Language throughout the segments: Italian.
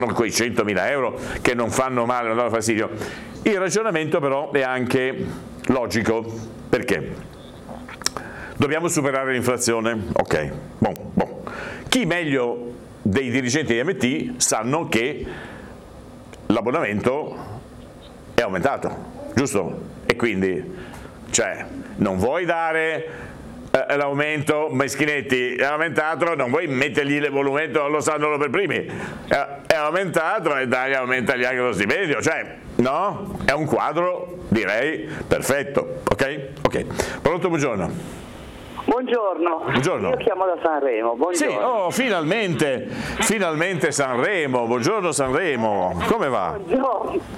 quei 100.000 euro che non fanno male, non danno fastidio. Il ragionamento però è anche logico, perché dobbiamo superare l'inflazione, ok, buon. Chi meglio dei dirigenti di MT sanno che l'abbonamento è aumentato, giusto? E quindi, cioè, non vuoi dare l'aumento, Meschinetti è aumentato, non vuoi mettergli l'emolumento, lo sanno loro per primi, è aumentato e dai, aumentagli anche lo stipendio, cioè, no? È un quadro, direi, perfetto, ok? Pronto, buongiorno. Buongiorno. Io chiamo da Sanremo. Buongiorno. Sì, finalmente Sanremo. Buongiorno Sanremo. Come va? Buongiorno.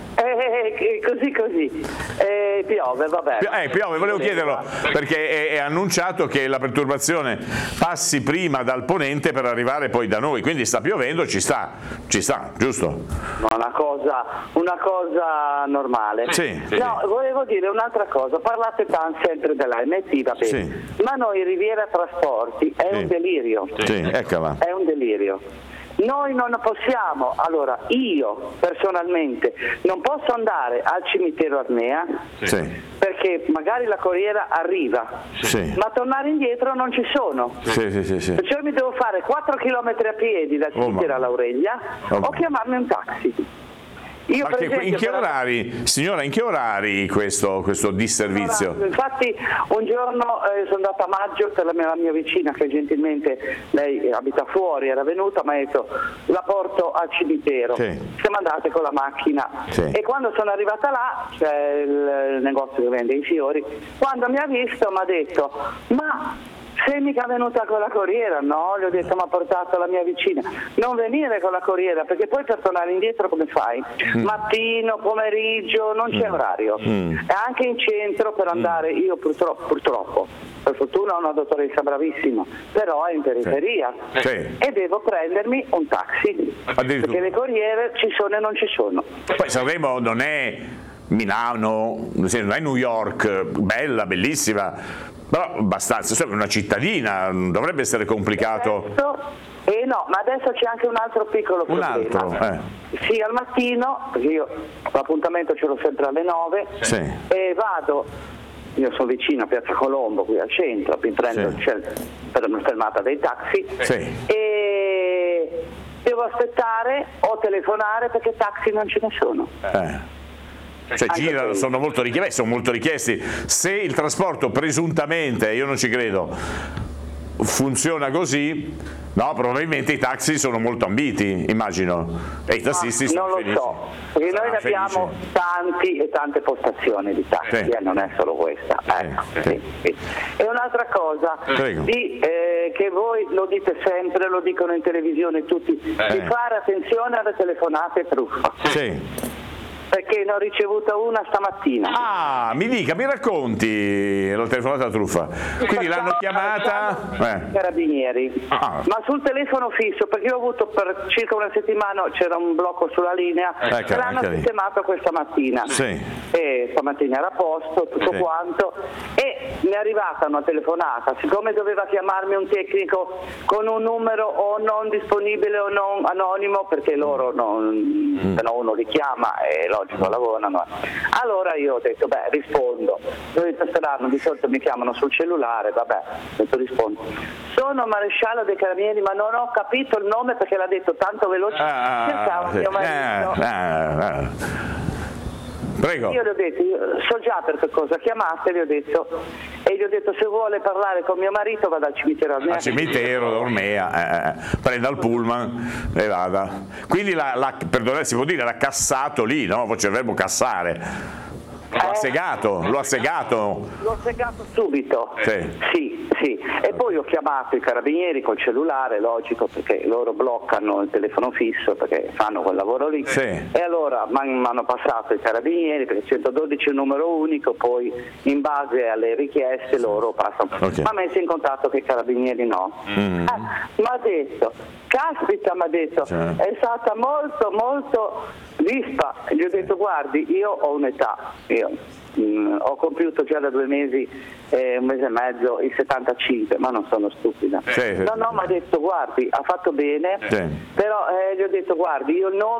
Così. Piove, vabbè. Piove, volevo chiederlo, perché è annunciato che la perturbazione passi prima dal ponente per arrivare poi da noi, quindi sta piovendo, ci sta, giusto? No, una cosa normale. Sì. No, volevo dire un'altra cosa, parlate sempre dell'AMT, va bene, sì. Ma noi Riviera Trasporti è un delirio. Sì, eccola. È un delirio. Noi non possiamo, allora io personalmente non posso andare al cimitero Armea perché magari la corriera arriva, ma tornare indietro non ci sono. Perciò mi devo fare 4 chilometri a piedi dal cimitero all'Aurelia o chiamarmi un taxi. Io in che orari, signora, in che orari questo disservizio? Infatti un giorno sono andata a Maggio per la mia vicina che gentilmente, lei abita fuori, era venuta, mi ha detto la porto al cimitero. Siamo andate con la macchina e quando sono arrivata là, c'è il negozio che vende i fiori, quando mi ha visto mi ha detto ma sei mica venuta con la corriera? No, gli ho detto mi ha portato la mia vicina. Non venire con la corriera perché poi per tornare indietro come fai? Mattino, pomeriggio, non c'è orario. E anche in centro per andare, io purtroppo, per fortuna ho una dottoressa bravissima, però è in periferia e devo prendermi un taxi perché le corriere ci sono e non ci sono. Poi Sanremo non è Milano, non è New York, bellissima, però abbastanza, una cittadina, dovrebbe essere complicato. No, ma adesso c'è anche un altro piccolo problema. Sì, al mattino, perché io l'appuntamento ce l'ho sempre alle 9 e vado, io sono vicino a Piazza Colombo, qui al centro, mi prendo per una fermata dei taxi e devo aspettare o telefonare perché taxi non ce ne sono. Cioè girano, sono molto richiesti. Se il trasporto presuntamente, io non ci credo, funziona così, no, probabilmente i taxi sono molto ambiti, immagino, e i tassisti sono non felici. Lo so, perché noi ne abbiamo tanti e tante postazioni di taxi, non è solo questa. E un'altra cosa, che voi lo dite sempre, lo dicono in televisione tutti, di fare attenzione alle telefonate truffa. Perché ne ho ricevuta una stamattina. Mi racconti la telefonata truffa. Quindi l'hanno chiamata? Carabinieri. Ma sul telefono fisso, perché io ho avuto per circa una settimana, c'era un blocco sulla linea, l'hanno sistemato questa mattina. E stamattina era a posto, tutto quanto, e mi è arrivata una telefonata, siccome doveva chiamarmi un tecnico con un numero o non disponibile o non anonimo, perché loro se no uno li chiama e logico lavorano. Allora io ho detto rispondo, di solito mi chiamano sul cellulare, ho detto rispondo. Sono maresciallo dei carabinieri, ma non ho capito il nome perché l'ha detto tanto veloce, pensavo mio marito. Prego. Io gli ho detto, so già per che cosa chiamate, gli ho detto se vuole parlare con mio marito vada al cimitero Ormea. Al cimitero Ormea, prenda il pullman e vada. Quindi perdonate, si può dire, l'ha cassato lì, no? C'è il verbo cassare. L'ho assegato. L'ho assegato subito. Sì. E poi ho chiamato i carabinieri col cellulare, logico, perché loro bloccano il telefono fisso perché fanno quel lavoro lì. E allora mi hanno passato i carabinieri perché 112 è un numero unico, poi in base alle richieste loro passano. Mi ha messo in contatto che i carabinieri no. Mi ha detto, caspita, è stata molto molto vispa. Gli ho detto guardi, io ho un'età, ho compiuto già da 2 mesi, 1 mese e mezzo, i 75, ma non sono stupida. No, mi ha detto guardi, ha fatto bene, però gli ho detto guardi, io il nome